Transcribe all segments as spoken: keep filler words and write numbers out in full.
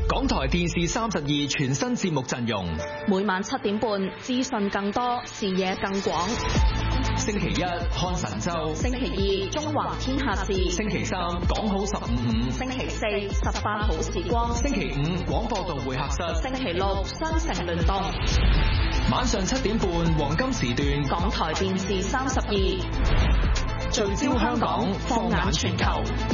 港台電視三十二全新節目陣容， 每晚七點半，資訊更多，視野更廣。 星期一看神州， 星期二中華天下事， 星期三講好十五五， 星期四十八好時光， 星期五廣播道會客室， 星期六雙城聯動。 晚上七點半黃金時段， 港台電視三十二，聚焦香港，放眼全球。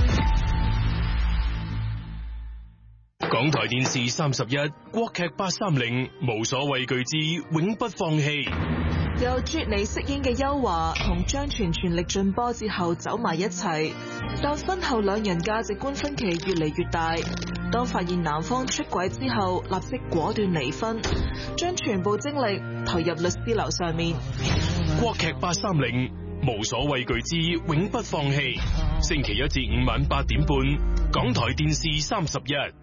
港台電視三十一，國劇八三零，無所畏懼之永不放棄。 由啜尼飾演嘅邱華同張全全力進波之後走埋一齊，但婚後兩人價值觀分歧越嚟越大。當發現男方出軌之後，立即果斷離婚，將全部精力投入律師樓上面。 國劇八三零，無所畏懼之永不放棄。星期一至五晚八點半，港台電視三十一。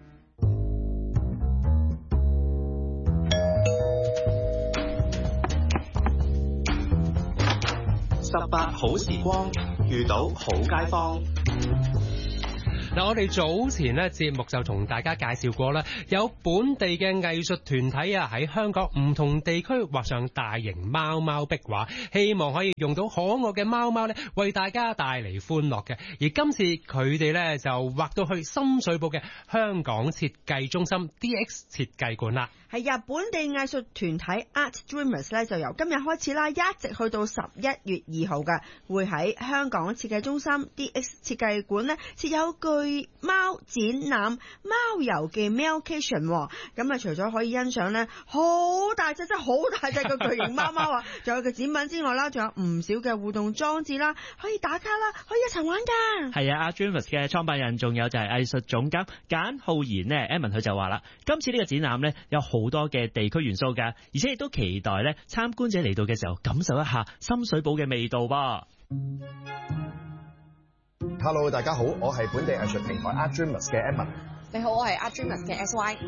十八好時光，遇到好街坊。 嗱，我哋早前咧節目就同大家介紹過啦，有本地嘅藝術團體啊喺香港唔同地區畫上大型貓貓壁畫，希望可以用到可愛嘅貓貓咧，為大家帶嚟歡樂嘅。而今次佢哋咧就畫到去深水埗嘅香港設計中心 D X 設計館啦。 係日本地藝術團體 Art Dreamers 咧，就由今日開始啦，一直去到十一月二號嘅，會喺香港設計中心 D X 設計館咧設有巨貓展覽貓遊嘅 Mailcation。咁啊，除咗可以欣賞咧好大隻，真係好大隻嘅巨型貓貓啊，仲有個展品之外啦，仲有唔少嘅互動裝置啦，可以打卡啦，可以一齊玩噶。 係啊 ，Art Dreamers 嘅創辦人仲有就係藝術總監簡浩然呢 Evan 佢就話啦，今次呢個展覽咧有好好多嘅地區元素㗎，而且亦都期待咧參觀者嚟到嘅時候感受一下深水埗嘅味道噃。 Hello， 大家好，我係本地藝術平台 Art Dreamers 嘅 Evan。 你好，我係 Art Dreamers 嘅 S Y。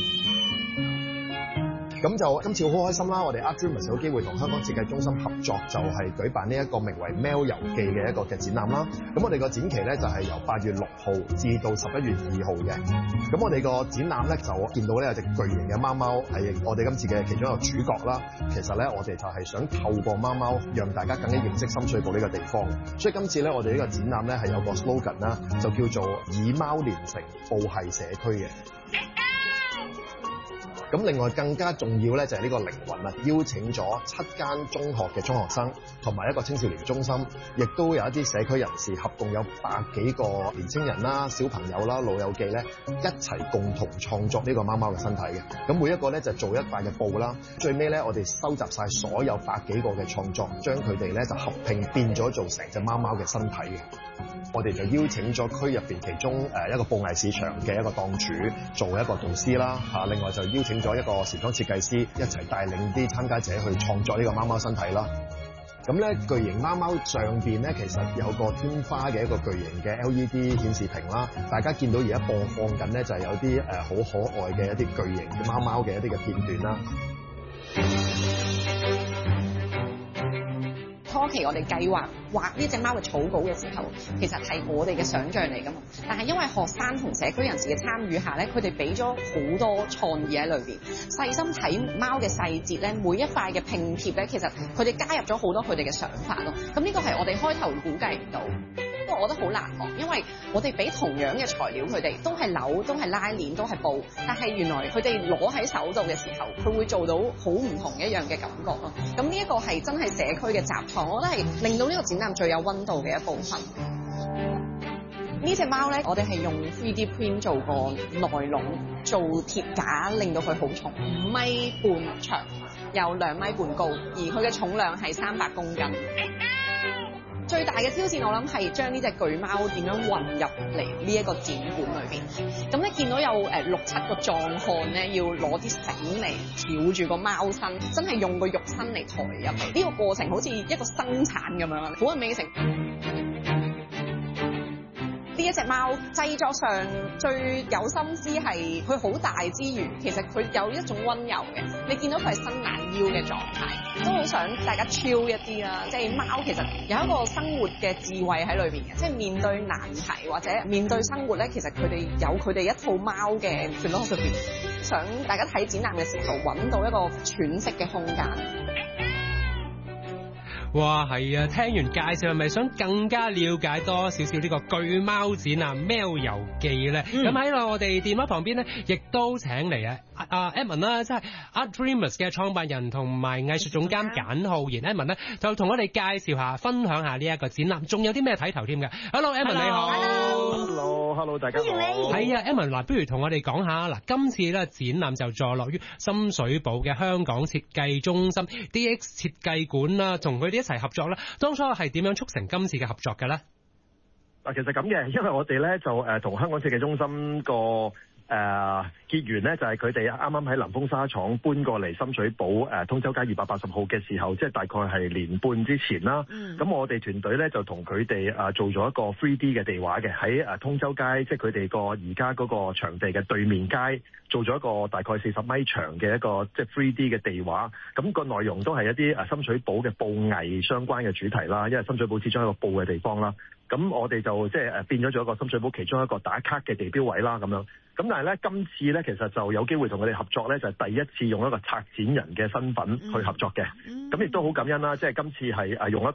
咁就今次好開心啦！我哋 Art Dreamers 有機會同香港設計中心合作，就係舉辦呢一個名為《喵遊記》嘅一個嘅展覽啦。咁我哋個展期咧就係由八月六號至到十一月二號嘅。咁我哋個展覽咧就見到咧有隻巨型嘅貓貓係我哋今次嘅其中一個主角啦。其實咧我哋就係想透過貓貓讓大家更加認識深水埗呢個地方。所以今次咧我哋呢個展覽咧係有個 slogan 啦，就叫做以貓連成報系社區嘅。咁另外更加重要咧就係呢個靈魂啦，邀請咗七間中學嘅中學生同埋一個青少年中心，亦都有一啲社區人士，合共有百幾個年青人啦、小朋友啦、老友記咧一齊共同創作呢個貓貓嘅身體嘅。咁每一個咧就做一塊嘅布啦，最尾咧我哋收集晒所有百幾個嘅創作，將佢哋咧就合拼變咗做成隻貓貓嘅身體嘅。我哋就邀請咗區入邊其中誒一個布藝市場嘅一個檔主做一個導師啦嚇，另外就邀請咗一個時裝設計師一齊帶領啲參加者去創作呢個貓貓身體啦。咁咧巨型貓貓上邊咧其實有個天花嘅一個巨型嘅 L E D 顯示屏啦，大家見到而家播放緊咧就係有啲誒好可愛嘅一啲巨型嘅貓貓嘅一啲嘅片段啦。 初期我哋計劃畫呢隻貓嘅草稿嘅時候，其實係我哋嘅想像嚟㗎嘛。但係因為學生同社區人士嘅參與下咧，佢哋俾咗好多創意喺裏邊，細心睇貓嘅細節咧，每一塊嘅拼貼咧，其實佢哋加入咗好多佢哋嘅想法咯。咁呢個係我哋開頭估計唔到。不過我覺得好難學，因為我哋俾同樣嘅材料佢哋，都係紐，都係拉鏈，都係布，但係原來佢哋攞喺手度嘅時候，佢會做到好唔同一樣嘅感覺咯。咁呢一個係真係社區嘅集創，我覺得係令到呢個展覽最有溫度嘅一部分。呢隻貓咧，我哋係用 three D print 做個內籠，做鐵架，令到佢好重，五米半長，有兩米半高，而佢嘅重量係三百公斤。最大嘅挑戰我諗係將呢隻巨貓點樣混入嚟呢一個展館裏邊。咁咧見到有誒六七個壯漢咧，要攞啲繩嚟翹住個貓身，真係用個肉身嚟抬入嚟。呢個過程好似一個生產咁樣，好 amazing。呢一隻貓製作上最有心思係佢好大之餘，其實佢有一種溫柔嘅，你見到佢係伸懶腰嘅狀態，都好想大家 chill 一啲啦。即係貓其實有一個生活嘅智慧喺裏邊嘅，即係面對難題或者面對生活咧，其實佢哋有佢哋一套貓嘅 philosophy， 想大家睇展覽嘅時候揾到一個喘息嘅空間。 哇，係啊！聽完介紹係咪想更加了解多少少呢個巨貓展啊《喵遊記》咧？咁喺度我哋電話旁邊咧，亦都請嚟啊啊 Edmond 啦，即係 Art Dreamers 嘅創辦人同埋藝術總監簡浩然 Edmond 咧，就同我哋介紹下、分享下呢一個展覽，仲有啲咩睇頭添嘅。Hello Edmond 你好 ，Hello Hello 大家好， 係啊 Edmond 嗱，不如同我哋講下嗱，今次咧展覽就坐落於深水埗嘅香港設計中心 D X 設計館啦，同佢哋一齊合作啦。當初係點樣促成今次嘅合作嘅咧？ 嗱，其實咁嘅，因為我哋咧就誒同香港設計中心個誒、呃、結緣咧，就係佢哋啱啱喺林豐紗廠搬過嚟深水埗誒、呃、通州街二百八十號嘅時候，即係大概係年半之前啦。咁、嗯、我哋團隊咧就同佢哋誒做咗一個 three D 嘅地畫嘅，喺誒通州街，即係佢哋個而家嗰個場地嘅對面街，做咗一個大概四十米長嘅一個即係 three D 嘅地畫。咁、個內容都係一啲誒深水埗嘅布藝相關嘅主題啦，因為深水埗始終係一個布嘅地方啦。咁我哋就即係誒變咗做一個深水埗其中一個打卡嘅地標位啦，咁樣。咁但係咧，今次咧其實就有機會同佢哋合作咧，就係第一次用一個策展人嘅身份去合作嘅。咁亦都好感恩啦，即係今次係誒用一個